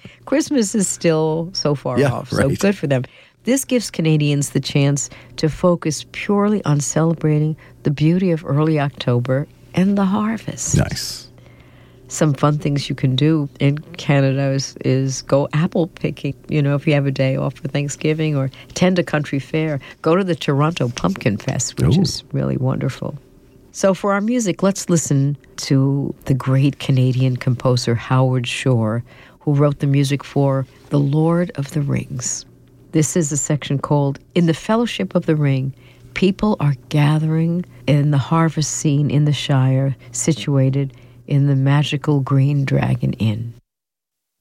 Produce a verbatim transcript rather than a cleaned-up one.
Christmas is still so far Yeah, off, so right. good for them. This gives Canadians the chance to focus purely on celebrating the beauty of early October and the harvest. Nice. Some fun things you can do in Canada is, is go apple picking. You know, if you have a day off for Thanksgiving, or attend a country fair. Go to the Toronto Pumpkin Fest, which Ooh. is really wonderful. So for our music, let's listen to the great Canadian composer Howard Shore, who wrote the music for The Lord of the Rings. This is a section called In the Fellowship of the Ring. People are gathering in the harvest scene in the Shire, situated in the magical Green Dragon Inn.